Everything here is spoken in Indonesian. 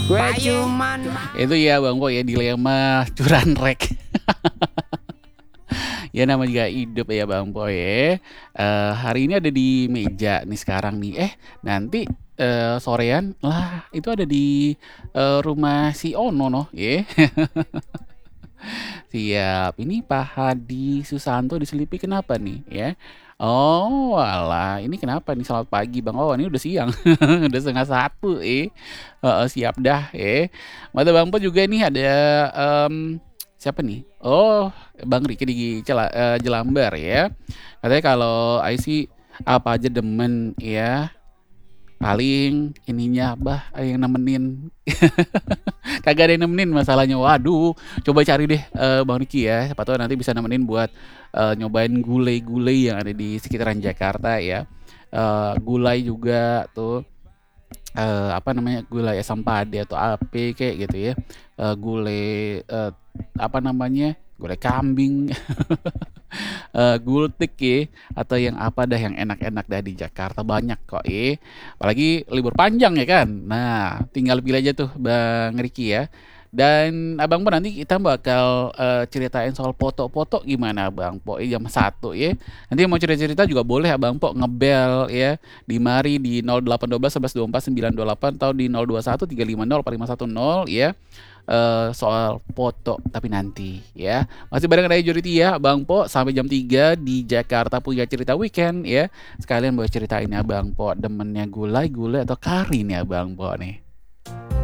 Gue cuman Itu ya Bang Po ya, dilema curanrek. Ya nama juga hidup ya Bang Po ya. Hari ini ada di meja nih sekarang nih. Nanti sorean lah itu ada di rumah si Ono no ya. Siap. Ini Pak Hadi Susanto diselipi kenapa nih ya? Oh, alah, ini kenapa nih? Selamat pagi, Bang. Oh, ini udah siang, udah setengah satu, siap dah, Mata Bang Po juga nih ada siapa nih? Oh, Bang Riki di Jelambar ya. Katanya kalau IC apa aja demen ya. Paling ininya bah yang nemenin. Kagak ada yang nemenin masalahnya. Waduh, coba cari deh Bang Riki ya. Siapa tahu nanti bisa nemenin buat nyobain gulai-gulai yang ada di sekitaran Jakarta ya. Gulai juga tuh apa namanya gulai asam pade atau apa kayak gitu ya. Gulai apa namanya? Gulai kambing, gultik ya atau yang apa dah yang enak-enak dah di Jakarta banyak kok apalagi libur panjang ya kan. Nah, tinggal pilih aja tuh Bang Riki ya. Dan Abang Po nanti kita bakal ceritain soal foto-foto gimana Bang Po jam 1 ya. Nanti mau cerita-cerita juga boleh Abang Po ngebel ya di mari di 0812 11 24 928 atau di 021 350 4510 ya. Soal foto tapi nanti ya. Masih bareng dengan Juriti ya Bang Po sampai jam 3 di Jakarta punya cerita weekend ya. Sekalian buat ceritain ya Bang Po demennya gulai atau kari nih Bang Po nih.